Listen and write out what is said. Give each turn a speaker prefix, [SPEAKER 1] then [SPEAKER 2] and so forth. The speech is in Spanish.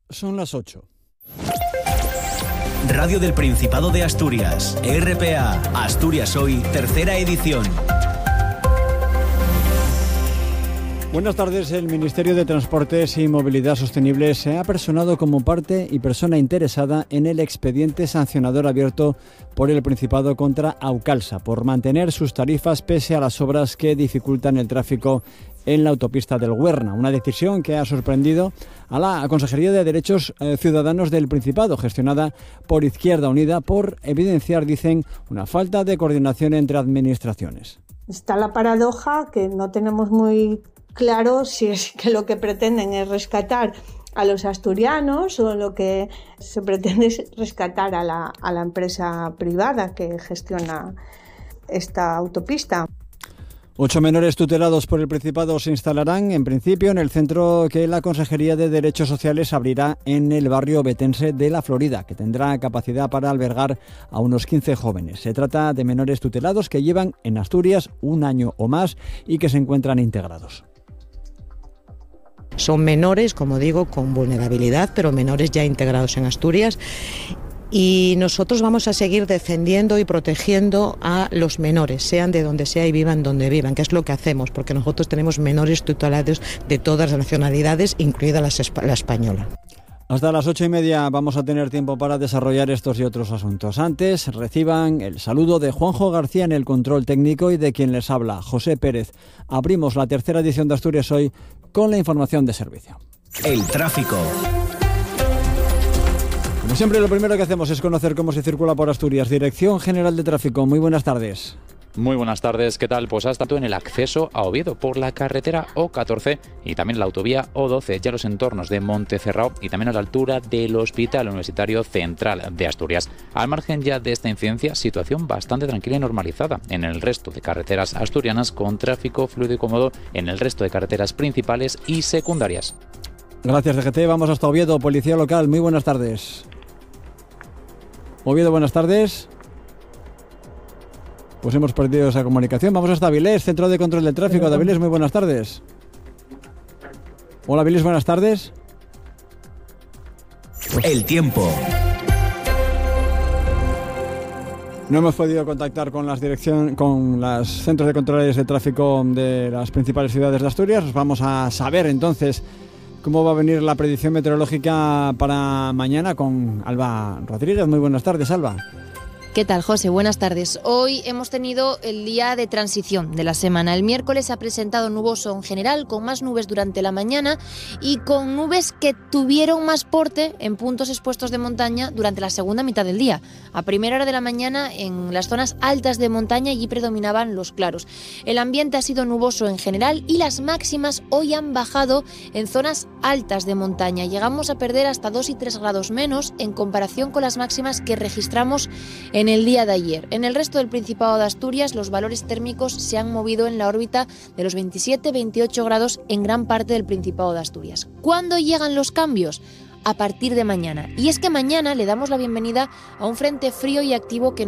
[SPEAKER 1] Son las 8.
[SPEAKER 2] Radio del Principado de Asturias, RPA, Asturias Hoy, tercera edición.
[SPEAKER 1] Buenas tardes. El Ministerio de Transportes y Movilidad Sostenible se ha personado como parte y persona interesada en el expediente sancionador abierto por el Principado contra Aucalsa por mantener sus tarifas pese a las obras que dificultan el tráfico en la autopista del Huerna. Una decisión que ha sorprendido a la Consejería de Derechos Ciudadanos del Principado, gestionada por Izquierda Unida, por evidenciar, dicen, una falta de coordinación entre administraciones.
[SPEAKER 3] Está la paradoja que no tenemos muy claro si es que lo que pretenden es rescatar a los asturianos o lo que se pretende es rescatar a la empresa privada que gestiona esta autopista.
[SPEAKER 1] 8 menores tutelados por el Principado se instalarán, en principio, en el centro que la Consejería de Derechos Sociales abrirá en el barrio betense de La Florida, que tendrá capacidad para albergar a unos 15 jóvenes. Se trata de menores tutelados que llevan en Asturias un año o más y que se encuentran integrados.
[SPEAKER 4] Son menores, como digo, con vulnerabilidad, pero menores ya integrados en Asturias. Y nosotros vamos a seguir defendiendo y protegiendo a los menores, sean de donde sea y vivan donde vivan, que es lo que hacemos, porque nosotros tenemos menores tutelados de todas las nacionalidades, incluida la española.
[SPEAKER 1] Hasta las 8:30 vamos a tener tiempo para desarrollar estos y otros asuntos. Antes, reciban el saludo de Juanjo García en el control técnico y de quien les habla, José Pérez. Abrimos la tercera edición de Asturias Hoy con la información de servicio.
[SPEAKER 2] El tráfico.
[SPEAKER 1] Como siempre, lo primero que hacemos es conocer cómo se circula por Asturias. Dirección General de Tráfico, muy buenas tardes.
[SPEAKER 5] Muy buenas tardes, ¿qué tal? Pues hasta en el acceso a Oviedo por la carretera O14 y también la autovía O12, ya los entornos de Montecerrao y también a la altura del Hospital Universitario Central de Asturias. Al margen ya de esta incidencia, situación bastante tranquila y normalizada en el resto de carreteras asturianas, con tráfico fluido y cómodo en el resto de carreteras principales y secundarias.
[SPEAKER 1] Gracias, DGT. Vamos hasta Oviedo, Policía Local, muy buenas tardes. Oviedo, buenas tardes. Pues hemos perdido esa comunicación. Vamos hasta Avilés, Centro de Control del Tráfico. Avilés, muy buenas tardes. Hola, Avilés, buenas tardes.
[SPEAKER 2] El tiempo.
[SPEAKER 1] No hemos podido contactar con los centros de controles de tráfico de las principales ciudades de Asturias. Os vamos a saber entonces cómo va a venir la predicción meteorológica para mañana con Alba Rodríguez. Muy buenas tardes, Alba.
[SPEAKER 6] ¿Qué tal, José? Buenas tardes. Hoy hemos tenido el día de transición de la semana. El miércoles se ha presentado nuboso en general, con más nubes durante la mañana y con nubes que tuvieron más porte en puntos expuestos de montaña durante la segunda mitad del día. A primera hora de la mañana, en las zonas altas de montaña, allí predominaban los claros. El ambiente ha sido nuboso en general y las máximas hoy han bajado en zonas altas de montaña. Llegamos a perder hasta 2 y 3 grados menos en comparación con las máximas que registramos en el día de ayer. En el resto del Principado de Asturias, los valores térmicos se han movido en la órbita de los 27-28 grados en gran parte del Principado de Asturias. ¿Cuándo llegan los cambios? A partir de mañana. Y es que mañana le damos la bienvenida a un frente frío y activo que